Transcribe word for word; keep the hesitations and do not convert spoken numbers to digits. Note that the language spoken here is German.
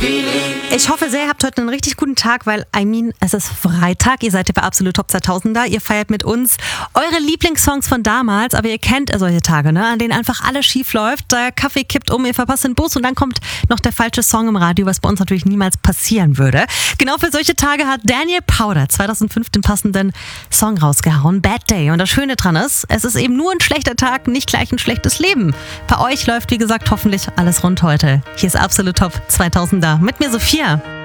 Ich hoffe sehr, ihr habt heute einen richtig guten Tag, weil, I mean, es ist Freitag, ihr seid ja bei Absolut Top zweitausender, ihr feiert mit uns eure Lieblingssongs von damals, aber ihr kennt ja solche Tage, ne, an denen einfach alles schief läuft, der Kaffee kippt um, ihr verpasst den Bus und dann kommt noch der falsche Song im Radio, was bei uns natürlich niemals passieren würde. Genau für solche Tage hat Daniel Powter zweitausendfünf den passenden Song rausgehauen, Bad Day. Und das Schöne dran ist, es ist eben nur ein schlechter Tag, nicht gleich ein schlechtes Leben. Bei euch läuft, wie gesagt, hoffentlich alles rund heute. Hier ist Absolut Top zweitausender mit mir, Sophia.